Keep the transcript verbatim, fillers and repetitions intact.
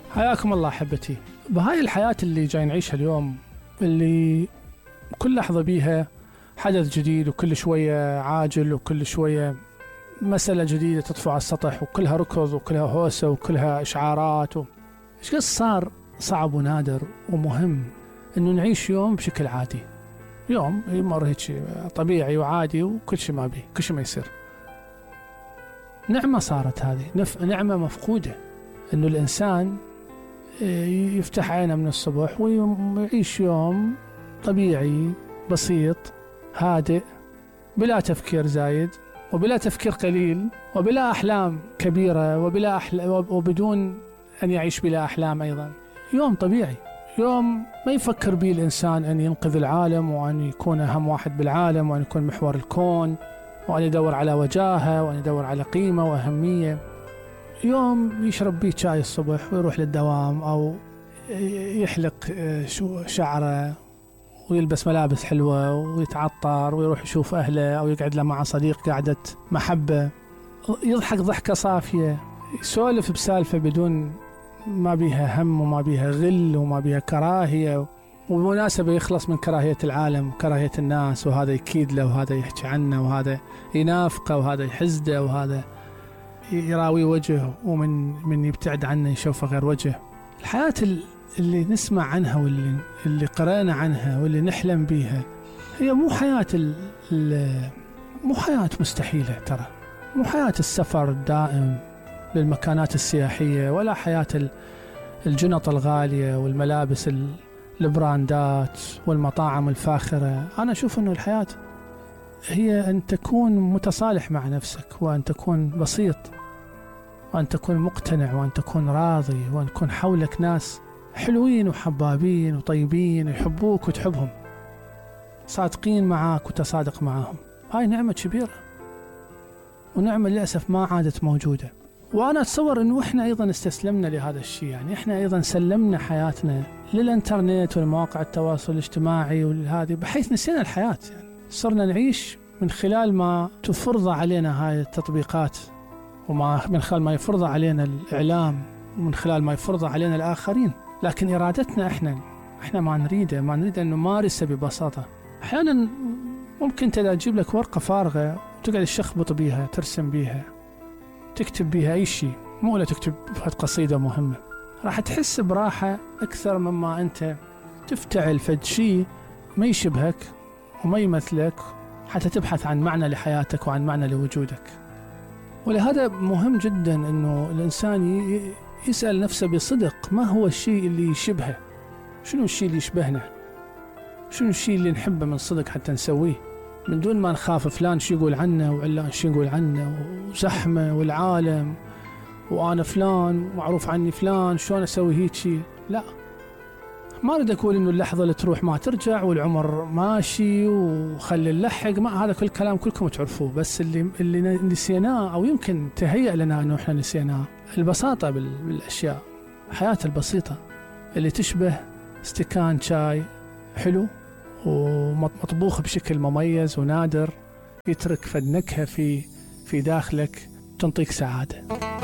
حياكم الله أحبتي. بهاي الحياة اللي جاي نعيشها اليوم، اللي كل لحظة بيها حدث جديد، وكل شوية عاجل، وكل شوية مسألة جديدة تطفو على السطح، وكلها ركض وكلها هوسة وكلها إشعارات و... إيش قد صار صعب ونادر ومهم إنه نعيش يوم بشكل عادي، يوم يمر هيك طبيعي وعادي وكل شيء ما بيه، كل شيء ما يصير. نعمة صارت هذه، نف... نعمة مفقودة، إنه الإنسان يفتح عينه من الصبح ويعيش يوم طبيعي بسيط هادئ، بلا تفكير زايد، وبلا تفكير قليل، وبلا أحلام كبيرة، وبلا أحل... وبدون أن يعيش بلا أحلام أيضا. يوم طبيعي، يوم ما يفكر به الإنسان أن ينقذ العالم، وأن يكون أهم واحد بالعالم، وأن يكون محور الكون، وأن يدور على وجاهة، وأن يدور على قيمة وأهمية. يوم يشرب بيه شاي الصبح ويروح للدوام، أو يحلق شعره ويلبس ملابس حلوة ويتعطر ويروح يشوف أهله، أو يقعد له مع صديق قعدة محبة، يضحك ضحكة صافية، يسولف بسالفة بدون ما بيها هم وما بيها غل وما بيها كراهية، وبمناسبة يخلص من كراهية العالم وكراهية الناس، وهذا يكيد له وهذا يحكي عنه وهذا ينافقه وهذا يحزده وهذا يراوي وجهه، ومن من يبتعد عنه يشوفه غير وجه. الحياة اللي نسمع عنها واللي اللي قرأنا عنها واللي نحلم بيها هي مو حياة مو حياة مستحيلة، ترى مو حياة السفر الدائم للمكانات السياحية، ولا حياة الجنط الغالية والملابس البراندات والمطاعم الفاخرة. أنا أشوف أنه الحياة هي أن تكون متصالح مع نفسك، وأن تكون بسيط، وأن تكون مقتنع، وأن تكون راضي، وأن يكون حولك ناس حلوين وحبابين وطيبين يحبوك وتحبهم، صادقين معاك وتصادق معاهم. هاي نعمة كبيرة، ونعمة للأسف ما عادت موجودة. وأنا أتصور أنه إحنا أيضا استسلمنا لهذا الشيء، يعني إحنا أيضا سلمنا حياتنا للإنترنت والمواقع التواصل الاجتماعي والهذه، بحيث نسينا الحياة. يعني صرنا نعيش من خلال ما تفرض علينا هاي التطبيقات، وما من خلال ما يفرض علينا الإعلام، ومن خلال ما يفرض علينا الآخرين. لكن إرادتنا إحنا إحنا ما نريده، ما نريد أن نمارسه ببساطة. أحيانا ممكن تلا تجيب لك ورقة فارغة وتقعد تشخبط بيها، ترسم بيها، تكتب بيها أي شيء، مو لا تكتب قصيدة مهمة. راح تحس براحة أكثر مما أنت تفتعل فد شيء ما يشبهك وما يمثلك، حتى تبحث عن معنى لحياتك وعن معنى لوجودك. ولهذا مهم جدا أنه الإنسان يسأل نفسه بصدق ما هو الشيء اللي يشبهه، شنو الشيء اللي يشبهنا، شنو الشيء اللي نحبه من صدق حتى نسويه، من دون ما نخاف فلان شو يقول عنه وعلان شو يقول عنه، وزحمة والعالم، وأنا فلان معروف عني فلان، شلون أسوي هيك شيء. لا، ما أريد أقول إنه اللحظة اللي تروح ما ترجع، والعمر ماشي وخلي نلحق، ما هذا كل كلام كلكم تعرفوه. بس اللي اللي نسيناه، أو يمكن تهيأ لنا إنه إحنا نسيناه، البساطة بالأشياء، الحياة البسيطة اللي تشبه استكان شاي حلو ومطبوخ بشكل مميز ونادر، يترك فد نكهة في في داخلك تنطيك سعادة.